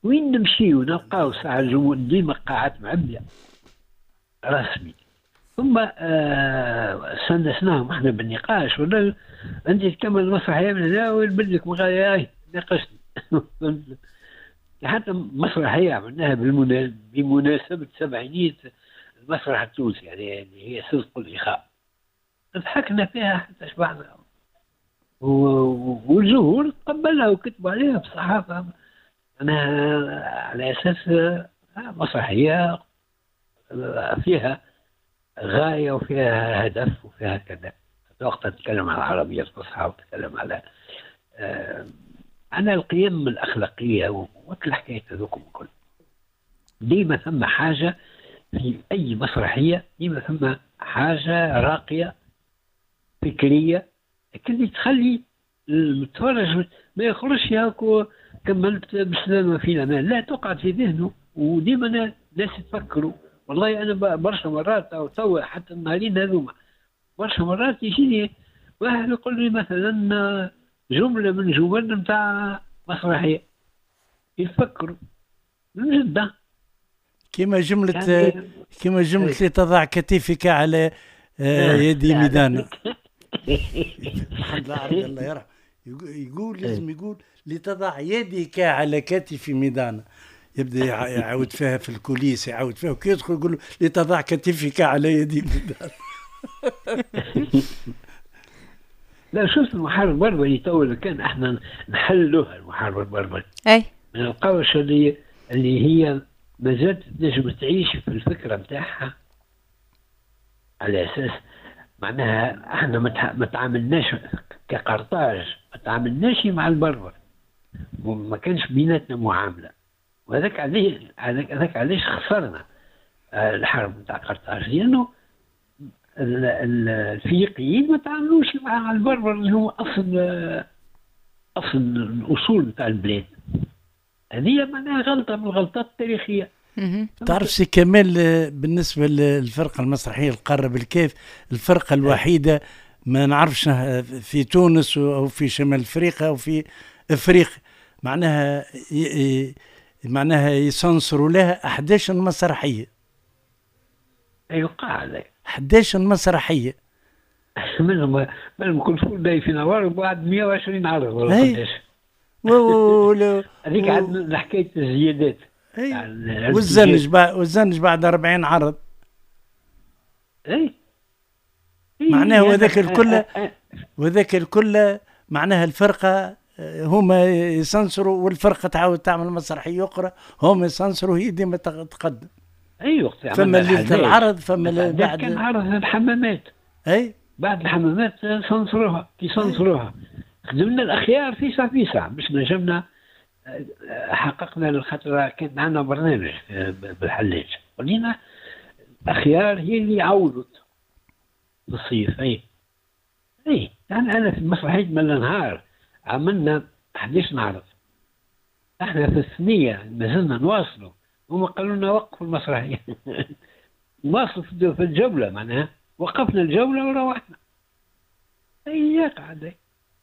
وين نمشي ونلقاو ساعة الجمهور ديما قاعات معبية رسمي. ثم سندسناهم احنا بالنقاش، ولا انت تكمل المسرحية من هنا ونبدل لك مغاية ناقشني. حتى مسرحية عملناها بمناسبة 700 المسرح التونسي، يعني اللي هي صدق الإخاء، ضحكنا فيها حتى شبعنا، والجمهور تقبلها وكتبوا عليها بالصحافة. أنا على أساس مسرحية فيها غاية وفيها هدف وفيها كذا. وقت تتكلم عن العربية الفصحى وتتكلم على على القيم الأخلاقية وكل حكاية هذوكم الكل. ديما ثم حاجة في أي مسرحية، ديما ثم حاجة راقية فكرية اللي تخلي المتفرج ما يخرجش هاكو كملت بسلامة في الأمان، لا تقعد في ذهنه. وديما ناس تفكروا. والله أنا برشا مرات أو توا حتى النهارين هذوما برشا مرات يجيني واحد يقول لي مثلا جملة من جمل نتاع مسرحية، يفكروا من جدة كما جملة يعني كما جملة لتضع كتفك على يدي ميدانا. محمد العربي الله يرحمه يقول لازم يقول لتضع يدك على كتف ميدانا، يبدا يعاود فيها في الكوليس، يعاود فيها وكي يدخل يقول لتضع كتفك على يدي ميدانا. لا شفت المحارب البربري تو كان احنا نحلوها المحارب البربري اي من القوش اللي هي ما زالت تنجم تعيش في الفكرة متاعها، على أساس معناها احنا ما تعاملناش كقرطاج، ما تعاملناش مع البربر وما كانش بيناتنا معاملة، وهذاك علاش خسرنا الحرب نتاع قرطاج، لأنه الفينيقيين ما تعاملوش مع البربر اللي هو أصل الأصول نتاع البلاد. هذه معناها غلطة من الغلطات التاريخية. تعرف سي كمال، بالنسبة للفرقة المسرحية القارة بالكيف، الفرقة الوحيدة ما نعرفش في تونس أو في شمال أفريقيا أو في أفريقيا معناها يسنصروا لها 11 مسرحية. أيوة قاعدة 11 مسرحية منهم كل فول باي في نوار وبعد 120 عرض ولا قداش. هذيك عندنا حكاية الزيادات. والزنج بعد 40 عرض. اي معناها وذاك الكل معناها الفرقة هما يسنصروا والفرقة تعاود تعمل مسرحية أخرى، هم يسنصروا هي ديما تقدم. ايوه فما ليلة العرض، فما بعد كان عرض الحمامات. اي بعد الحمامات سنصروها كي سنصروها خدمنا الأخيار فيسع باش نجمنا حققنا الخطرة. كان عندنا برنامج بالحلاج ولينا أخيار هي اللي عودت بالصيف. أي يعني أنا في مسرحية من النهار عملنا 11 عرض، احنا في الثانية ما زلنا نواصلوا، هم قالوا لنا وقفوا المسرحية. نواصلوا في الجولة، معناها وقفنا الجولة وروحنا. أي قاعدة.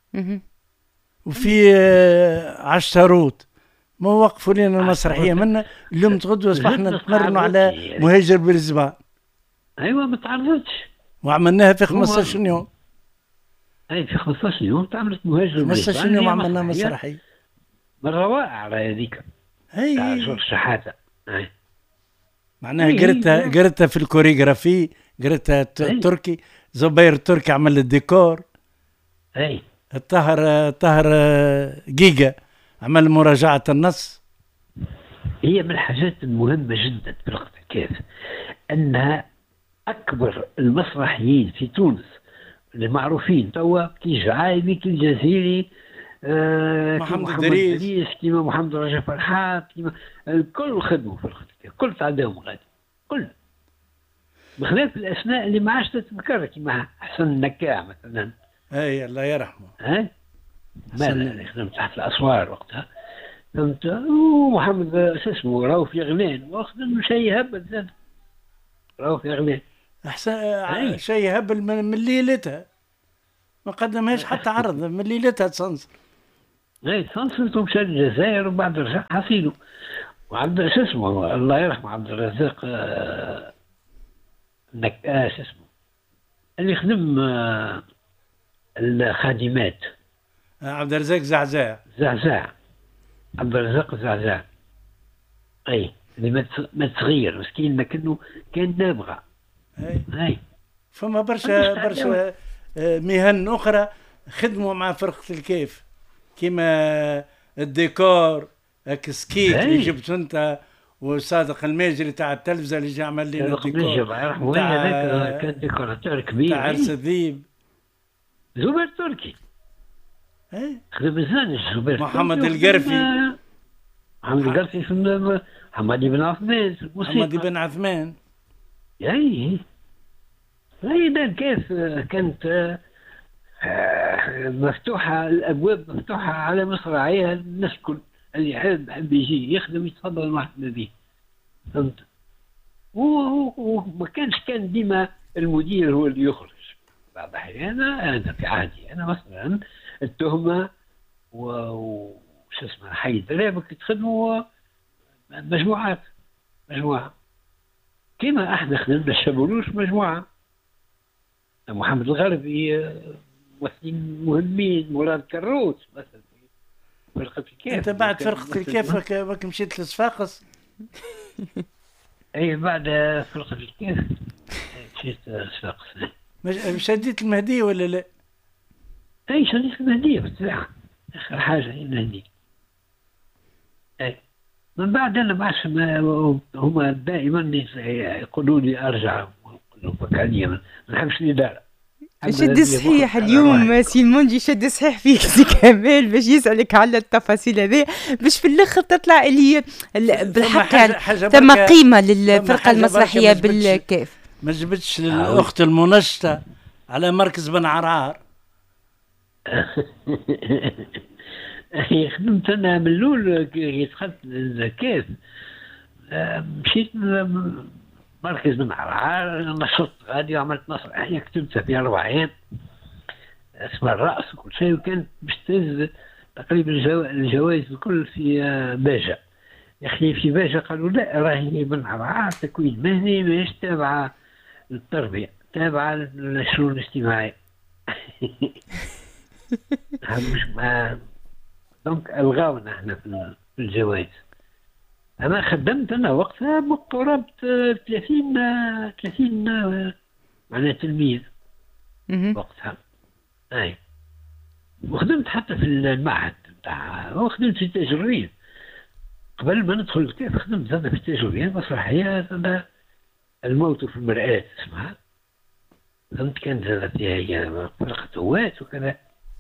وفي عشتروت ما وقفوا لنا المسرحية منا اليوم تغدوا اصبحنا نتمرنوا على مهاجر بالزبان. ايوه ما تعرضتش وعملناها في 15 يوم. اي في 15 يوم تعملت مهاجر بالزبان 15 يوم عملنا مسرحية من روائع هذيك تاع جورج شحاتة. معناها قريتها في الكوريغرافي، قريتها التركي، زبير التركي عمل الديكور. اي الطاهر جيجا عمل مراجعة النص. هي من الحاجات المهمة جدا في فرقة الكيف أنها أكبر المسرحيين في تونس المعروفين توا كي جعايبي كي الجزيري محمد دريس كيما محمد رجا فرحات كيما الكل خدموا في فرقة الكيف، كل تعداهم غادي كل، بخلاف الأسماء اللي ما عادش تتذكر كيما حسن النكاع مثلا. اي الله يرحمه. ماذا خدمت تحت الأسوار وقتها، فهمت. محمد شو اسمه رؤوف يغلين واخدم شيء هبل زاد. رؤوف يغلين احسن شيء هبل من ليلتها، ما قدمهاش حتى عرض من ليلتها تصنصر. اي تنصت ومشى للجزائر وبعد رجع حصيله. وعبد شو اسمه الله يرحمه عبد الرزاق شو اسمه اللي يخدم الخادمات. عبد الرزاق زعزاع. زعزاع. عبد الرزاق زعزاع. اي اللي مات صغير مسكين لكنه كان نابغه. اي فما برشا مهن اخرى خدموا مع فرقه الكيف كيما الديكور سكيك اللي جبت انت، وصادق الماجري تاع التلفزه اللي جا عمل لنا الديكور. هذاك كان ديكوراتور كبير تاع عرس الذيب. زبير تركي. خدم الزانج زبير. محمد القرفي. محمد القرفي في محمد بن عثمان في الموسيقى. محمد بن عثمان. اي كيف كانت مفتوحة الأبواب مفتوحة على مصراعيها الناس الكل اللي يحب يجي يخدم يتفضل مرحبا به. فهمت؟ وما كان ديما المدير هو اللي يخرج. بعض الأحيان أنا في عادي أنا مثلا التهمة وش اسمه حي درابك تخدموا مجموعة كما احنا خدمنا الشابولوش مجموعة. محمد الغربي ممثلين مهمين، مراد كروت مثلا فرقة الكيف. انت بعد فرقة الكيف راك مشيت لصفاقس؟ اي بعد فرقة الكيف مشيت صفاقس. شديت المهدية ولا لا؟ اي شديت المهدية بالطبيعة، اخر حاجة هي المهدية. اي من بعد انا بعرفش هما دائما يقولوا لي ارجع وكالية ما نحبش الاداره. شد صحيح اليوم سي المنجي شد صحيح فيك سي كمال باش يسألك على التفاصيل هذه باش في الاخر تطلع اللي بالحق يعني ثم قيمة للفرقة المسرحية بالكيف. ما جبتش للأخت المنشطة على مركز بن عرعار. خدمت أنا من الأول دخلت الكيف مشيت مركز بن عرعار نشطت غادي وعملت مسرحية كتبتها في 4 أيام اسمها الرأس وكل شيء، وكانت باش تهز تقريبا الجوائز الكل في باجة. يا أخي في باجة قالوا لا راهي بن عرعار تكوين مهني ماهيش تابعة للتربية، تابعة للشؤون الاجتماعية. مش ما دونك ألغاونا احنا في الجوائز. أنا خدمت أنا وقتها قرابة 30 معناها تلميذ وقتها. أي وخدمت حتى في المعهد بتاع وخدمت في التجربية قبل ما ندخل الكيف. خدمت أنا في التجربية مسرحية الموت في المرآة اسمها. خدمت كانت فيها هي فرقة هواة وكذا.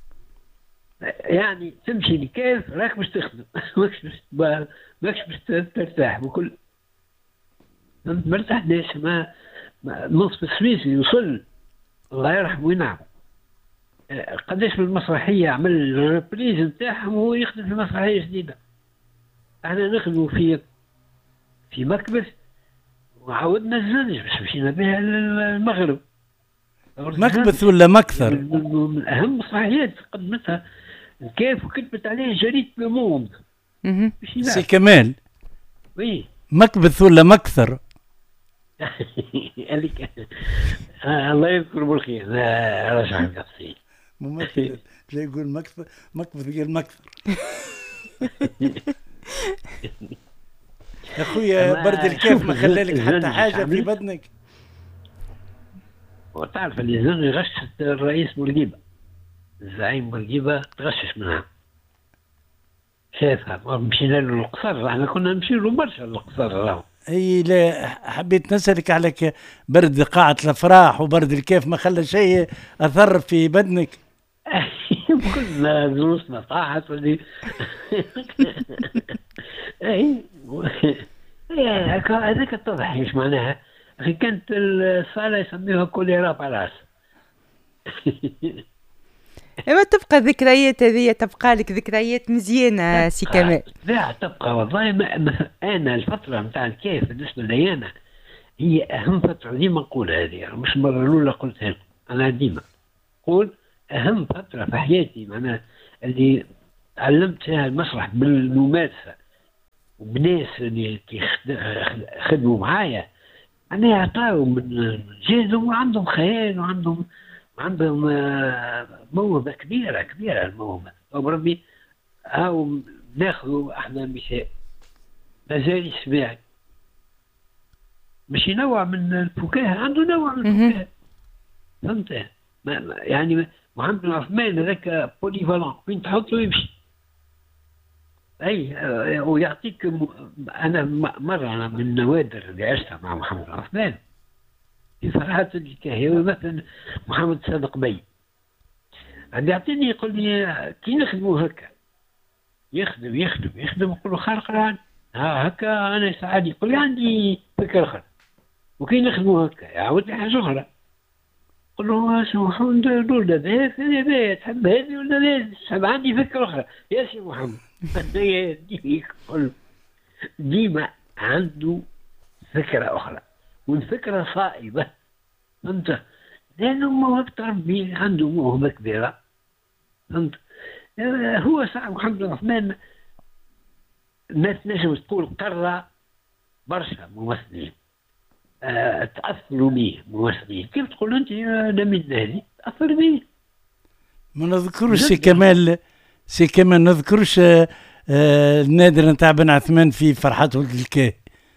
يعني تمشي لكيف راك باش تخدم ماكش باش ترتاح بكل. ما ارتحناش. ما نصف السويسي يوصل الله يرحمه وينعم قداش من المسرحية عمل الريبريز نتاعهم وهو يخدم في مسرحية جديدة. احنا نخدموا في مكبث وعاودنا الزنج باش مشينا بها للمغرب. مكبث ولا مكثر؟ من اهم مسرحيات قدمتها كيف وكتبت عليه جريدة لوموند. سي كمال وي مكبث ولا مكثر؟ الله يذكر بالخير رجع التفصيل. ممثل لا يقول مكثر مكبث قال مكثر. يا خويا برد الكيف ما خلالك حتى حاجة في بدنك. وتعرف اللي زن غشت الرئيس بورقيبة الزعيم بورقيبة تغشش منها شافها. مشينا له القصر احنا كنا نمشي له برشا القصر راهو. اي لا حبيت نسألك على برد قاعة الافراح وبرد الكيف ما خلى شيء اثر في بدنك؟ كلنا دروسنا طاحت ودي. اي هذاك اتضح ايش معناها. اخي كانت الصالة يسميوها كوليرا بالاس. اما تبقى ذكريات هذه تبقى لك ذكريات مزيانه سي كمال. لا تبقى والله. انا الفتره نتاع الكيف بالنسبه لي انا هي اهم فتره ديما نقول هذه مش مره الاولى قلتها لكم. انا ديما نقول اهم فتره في حياتي معناها اللي تعلمت فيها المسرح بالممارسة، وبناس اللي خدموا معايا أنا يعطاوا من جهدهم، وعندهم خيال، وعندهم موهبة كبيرة الموهبة. ربي هاو ناخذوا احنا مثال مازال سماعي باش ينوع من الفكاهة، عنده نوع من الفكاهة، فهمت؟ يعني محمد بن عثمان هذاك بولي فالون، وين تحطه يمشي. اي ويعطيك انا مرة أنا من النوادر اللي عشتها مع محمد بن عثمان في فرحات الكهيوي، مثلا محمد صادق بي عندي يعطيني يقول لي كي نخدموا هكا، يخدم يقول له خارق العادة، هكا انا سعادي، يقول لي عندي فكرة اخرى، وكي نخدموا هكا يعاود لي حاجة اخرى، قل له سي محمد ولا ذا تحب هذه ولا ذا، تحب عندي فكرة اخرى يا سي محمد. ديما عنده فكرة اخرى، والفكرة صائبة، فهمت؟ لأنه موهبة ربي، عنده موهبة كبيرة، فهمت؟ هو صاحب محمد بن عثمان ما تنجم تقول قرى برشا ممثلين تأثروا به، ممثلين كيف تقول أنت أنا من أهلي تأثر به. ما نذكرش سي كمال نذكرش النادر نتاع بن عثمان في فرحات ولد الكاهي.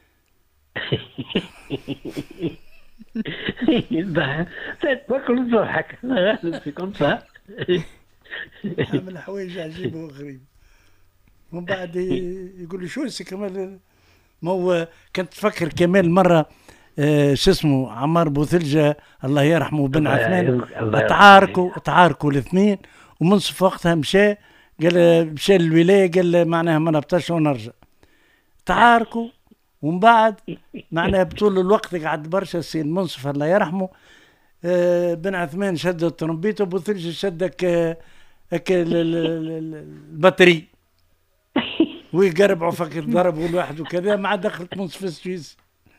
تفكر نضحك غالب في كونسا عمل حوايج عجيبة وغريبة، ومن بعد يقول لي شو سي كمال، ما هو كنت تفكر كمال مرة شو اسمه عمار بوثلجة الله يرحمه بن عثمان تعاركوا الاثنين، ومنصف وقتها مشى للولاية، قال معناها ما نبطاش ونرجع، تعاركوا ومن بعد معناها بطول الوقت قعد برشا السي المنصف الله يرحمه بن عثمان شد الترومبيت، وبوثلجة شدك البطري ويقربعوا فكر ضربوا الواحد وكذا، مع دخلت منصف السويس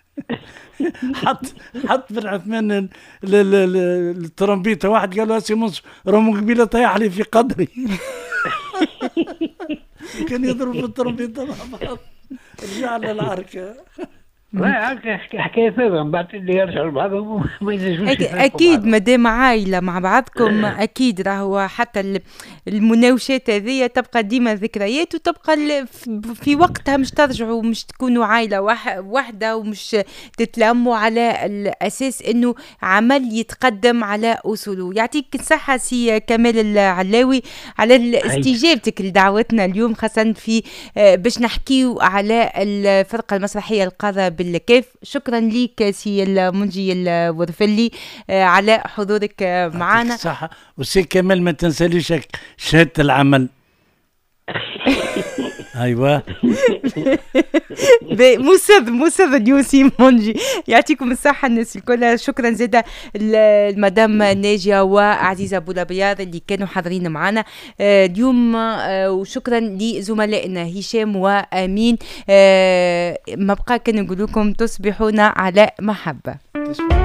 حط بن عثمان الترومبيته، واحد قال له سي منصف رغم قبيله طيح لي في قدري. كان يضرب في الترومبيته مع بعض، رجع للعركه. حكايه فارغه، من بعد اللي يرجعوا لبعضهم ما ينجموش. اكيد مادام عائله مع بعضكم اكيد راهو حتى المناوشات هذه تبقى ديما ذكريات، وتبقى في وقتها مش ترجعوا، مش تكونوا عائله واحده، ومش تتلموا على الاساس انه عمل يتقدم على اصوله. يعطيك الصحه سي كمال العلاوي على استجابتك لدعوتنا اليوم، خاصه في باش نحكيو على الفرقه المسرحيه القاضة بالكيف. شكرا لك سي المنجي الورفلي على حضورك معنا. صح، وسي كمال ما تنساليش شهادة العمل. ايوه موسى اليوسي منجي، يعطيكم الصحة الناس الكل. شكرا زاده المدام ناجية وعزيزة بولابيار اللي كانوا حاضرين معنا اليوم، وشكرا لزملائنا هشام وأمين. ما بقى كان نقول لكم تصبحون على محبة.